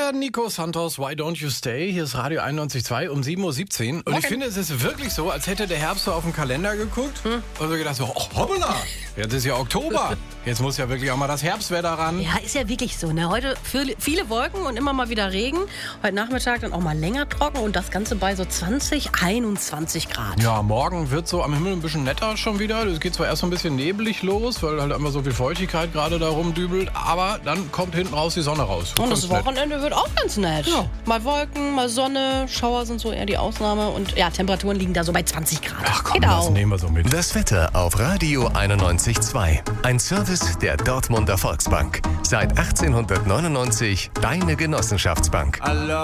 Wetter, Nico Santos, Why Don't You Stay? Hier ist Radio 91.2 um 7.17 Uhr. Und ich finde, es ist wirklich so, als hätte der Herbst so auf den Kalender geguckt und so gedacht, so, oh, hoppala, jetzt ist ja Oktober. Jetzt muss ja wirklich auch mal das Herbstwetter ran. Ja, ist ja wirklich so. Ne? Heute viele Wolken und immer mal wieder Regen. Heute Nachmittag dann auch mal länger trocken und das Ganze bei so 20, 21 Grad. Ja, morgen wird so am Himmel ein bisschen netter schon wieder. Es geht zwar erst so ein bisschen nebelig los, weil halt immer so viel Feuchtigkeit gerade da rumdübelt, aber dann kommt hinten raus die Sonne raus. Und das Wochenende wird auch ganz nett. Ja. Mal Wolken, mal Sonne, Schauer sind so eher die Ausnahme und ja, Temperaturen liegen da so bei 20 Grad. Ach komm, das nehmen wir so mit. Das Wetter auf Radio 91.2. Ein Service der Dortmunder Volksbank. Seit 1899 deine Genossenschaftsbank.